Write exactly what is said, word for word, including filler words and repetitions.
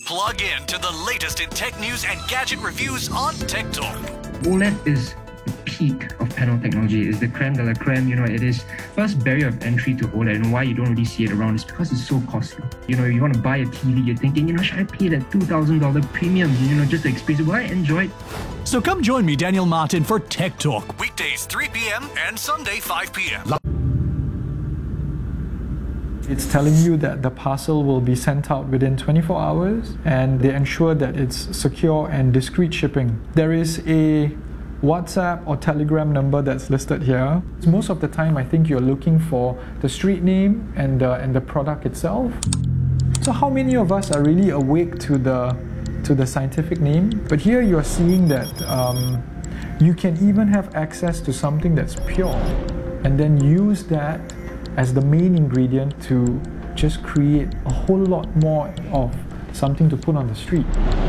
Plug in to the latest in tech news and gadget reviews on Tech Talk. OLED is the peak of panel technology. It's the creme de la creme. You know, it is first barrier of entry to OLED, and why you don't really see it around is because it's so costly. You know, you want to buy a T V, you're thinking, you know, should I pay that two thousand dollars premium, you know, just to experience it? Will I enjoy it? So come join me, Daniel Martin, for Tech Talk, weekdays three p.m. and Sunday five p.m. It's telling you that the parcel will be sent out within twenty-four hours, and they ensure that it's secure and discreet shipping. There is a WhatsApp or Telegram number that's listed here. Most of the time, I think you're looking for the street name and the, and the product itself. So how many of us are really awake to the, to the scientific name? But here you're seeing that um, you can even have access to something that's pure and then use that as the main ingredient to just create a whole lot more of something to put on the street.